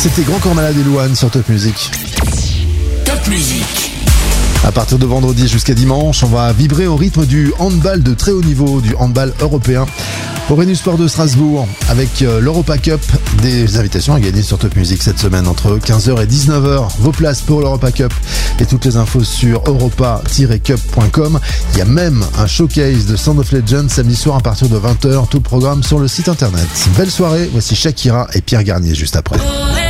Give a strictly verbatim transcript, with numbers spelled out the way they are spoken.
C'était Grand Corps Malade et Louane sur Top Music. Top Music. À partir de vendredi jusqu'à dimanche, on va vibrer au rythme du handball de très haut niveau, du handball européen. Au Rhenus Sport de Strasbourg, avec l'Europa Cup, des invitations à gagner sur Top Music cette semaine entre quinze heures et dix-neuf heures. Vos places pour l'Europa Cup et toutes les infos sur europa tiret cup point com. Il y a même un showcase de Sound of Legends samedi soir à partir de vingt heures. Tout le programme sur le site internet. Belle soirée, voici Shakira et Pierre Garnier juste après.